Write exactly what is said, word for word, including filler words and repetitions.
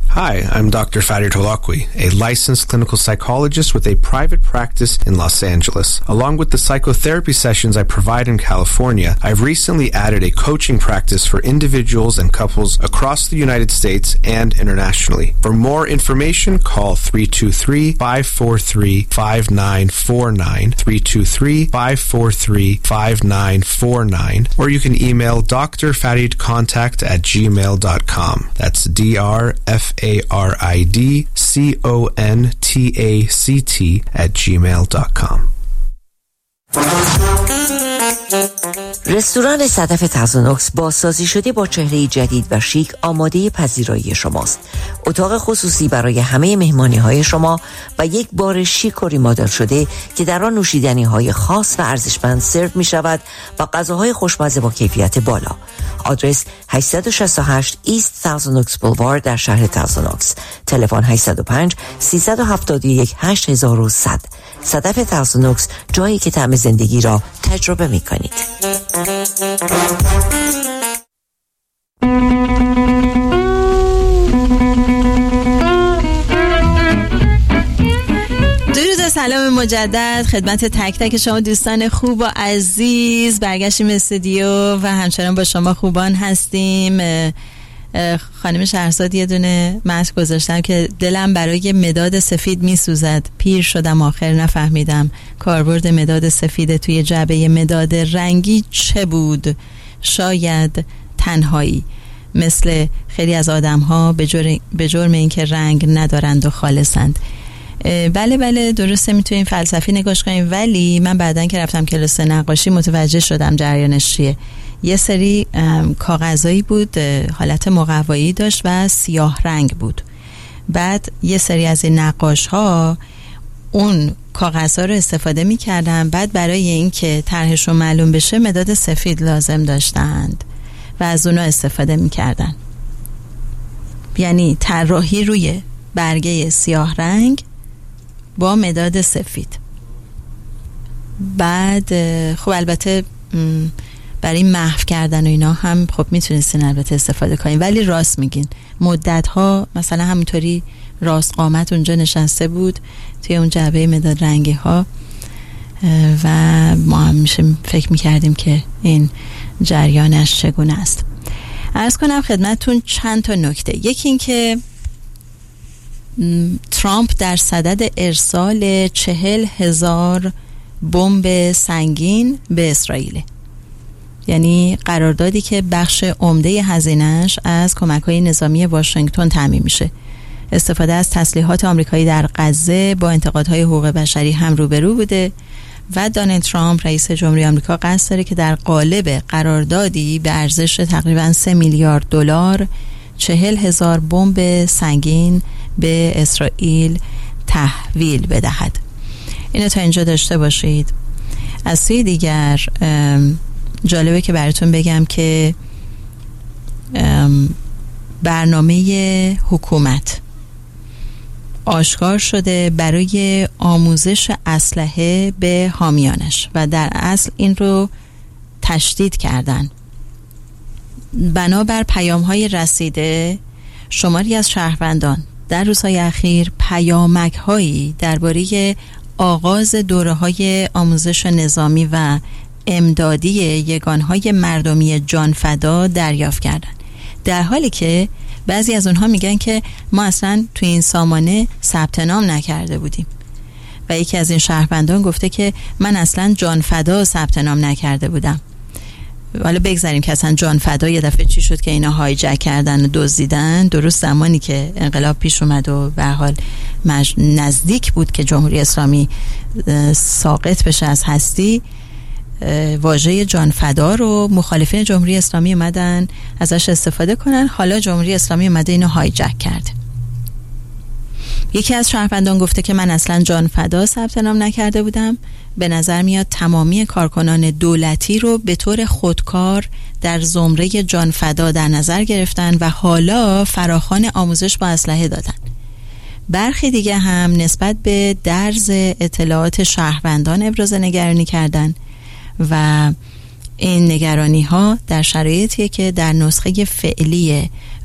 Hi, I'm Doctor Farid Holakwi, a licensed clinical psychologist with a private practice in Los Angeles. Along with the psychotherapy sessions I provide in California, I've recently added a coaching practice for individuals and couples across the United States and internationally. For more information, call three two three, five four three, five nine four nine, three two three, five four three, five nine four nine, or you can email d r farid contact at gmail dot com. That's D R F A R I D C O N T A C T at gmail dot com. رستوران صدف تازونوکس بازسازی شده با چهره جدید و شیک آماده پذیرایی شماست. اتاق خصوصی برای همه مهمانی های شما و یک بار شیک و ریمادل شده که در آن نوشیدنی های خاص و ارزشمند سرو می شود و غذاهای خوشمزه با کیفیت بالا. آدرس هشت شش هشت ایست تازونوکس بولوارد در شهر تازونوکس. تلفن هشت صفر پنج، سه هفت یک، هشت یک صفر صفر. صدف تازونوکس، جایی که طعم زندگی را تجربه می کنید. درود و سلام مجدد خدمت تک تک شما دوستان خوب و عزیز. برگشتیم استودیو و همچنان با شما خوبان هستیم. خانم شهرزاد یه دونه متن گذاشتم که دلم برای مداد سفید میسوزد، پیر شدم آخر نفهمیدم کاربرد مداد سفید توی جعبه مداد رنگی چه بود. شاید تنهایی، مثل خیلی از آدم ها به جرم, به جرم این که رنگ ندارند و خالصند. بله بله درسته، میتونیم فلسفی نگاش کنیم، ولی من بعدن که رفتم کلاس نقاشی متوجه شدم جریانش چیه. یه سری کاغذایی بود حالت مقوایی داشت و سیاه رنگ بود. بعد یه سری از این نقاش ها اون کاغذها رو استفاده میکردن، بعد برای این که طرحشون معلوم بشه مداد سفید لازم داشتند و از اونا استفاده میکردن. یعنی طراحی روی برگه سیاه رنگ با مداد سفید. بعد خب البته برای محو کردن و اینا هم خب میتونستین البته استفاده کنین، ولی راست میگین مدت ها مثلا همونطوری راست قامت اونجا نشسته بود توی اون جعبه مداد رنگی ها و ما هم میشه فکر میکردیم که این جریانش چگونه است. عرض کنم خدمتتون چند تا نکته. یکی این که ترامپ در صدد ارسال چهل هزار بمب سنگین به اسرائیل، یعنی قراردادی که بخش عمده هزینه‌اش از کمک‌های نظامی واشنگتن تامین میشه. استفاده از تسلیحات آمریکایی در غزه با انتقادهای حقوق بشری هم روبرو بوده و دونالد ترامپ رئیس جمهوری آمریکا قصد داره که در قالب قراردادی به ارزش تقریباً سه میلیارد دلار چهل هزار بمب سنگین به اسرائیل تحویل بدهد. اینو تا اینجا داشته باشید. از سوی دیگر جالبه که براتون بگم که برنامه حکومت آشکار شده برای آموزش اسلحه به حامیانش و در اصل این رو تشدید کردن. بنابر پیام‌های رسیده، شماری از شهروندان در روزهای اخیر پیامک‌هایی درباره آغاز دوره‌های آموزش نظامی و امدادی یگانهای مردمی جانفدا دریافت کردن، در حالی که بعضی از اونها میگن که ما اصلا توی این سامانه ثبت نام نکرده بودیم و یکی از این شهروندان گفته که من اصلا جانفدا ثبت نام نکرده بودم. حالا بگذاریم که اصلا جانفدا یه دفعه چی شد که اینا هایجک کردن و دزدیدن. درست زمانی که انقلاب پیش اومد و به حال مج... نزدیک بود که جمهوری اسلامی ساقط بشه از هستی، واژه جانفدا رو مخالفین جمهوری اسلامی اومدن ازش استفاده کنن. حالا جمهوری اسلامی اومده اینو هایجک کرده. یکی از شهروندان گفته که من اصلا جانفدا ثبت نام نکرده بودم. به نظر میاد تمامی کارکنان دولتی رو به طور خودکار در زمره جانفدا در نظر گرفتن و حالا فراخوان آموزش با اسلحه دادن. برخی دیگه هم نسبت به درز اطلاعات شهروندان ابراز نگرانی کردن و این نگرانی ها در شرایطیه که در نسخه فعلی